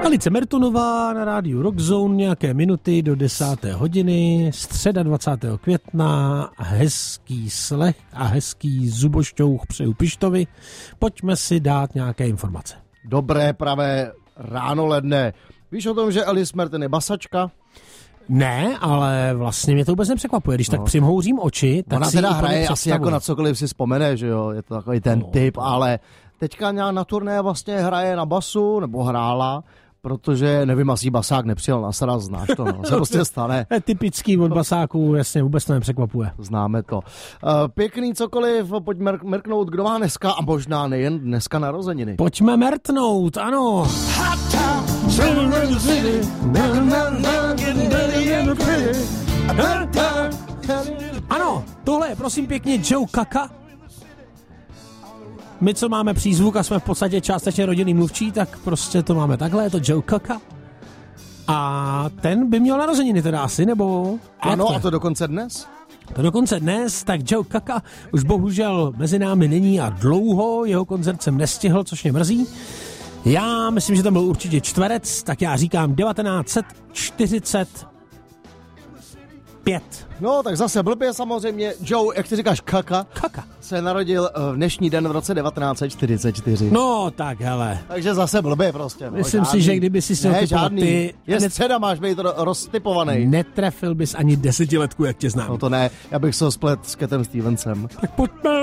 Alice Mertonová na rádiu Rockzone, nějaké minuty do 10. hodiny, středa 20. května, hezký slech a hezký zubošťouch přeju Pištovi. Pojďme si dát nějaké informace. Dobré pravé ráno ledne. Víš o tom, že Alice Merton je basačka? Ne, ale vlastně mě to vůbec nepřekvapuje. Když tak přimhouřím oči, tak ona si teda úplně hraje představuji. asi jako na cokoliv si vzpomene, že jo, je to takový ten typ, ale teďka na turné vlastně hraje na basu, nebo hrála, protože nevím, asi basák nepřijel na sraz, znáš to, no, se prostě stane. Je typický od basáků, jasně, vůbec to nepřekvapuje. Známe to. Pěkný cokoliv, pojď mrknout, kdo má dneska a možná nejen dneska narozeniny. Pojďme mrtnout, ano. Ano, tohle je prosím pěkně Joe Kaka. My, co máme přízvuk a jsme v podstatě částečně rodinný mluvčí, tak prostě to máme takhle, je to Joe Kaka. A ten by měl narozeniny teda asi, nebo... Ano, a to dokonce dnes? To dokonce dnes, tak Joe Kaka už bohužel mezi námi není a dlouho, jeho koncert jsem nestihl, což mě mrzí. Já myslím, že to byl určitě čtverec, tak já říkám 1945. No, tak zase blbě samozřejmě. Joe, jak ty říkáš, Kaka se narodil v dnešní den v roce 1944. No, tak hele. Takže zase blbě prostě. No, myslím si, že kdyby si ne, žádný. Ty... Je středa, máš být roztypovaný. Netrefil bys ani 10letku, jak tě znám. No to ne, já bych se ho splet s Catem Stevensem. Tak pojďme.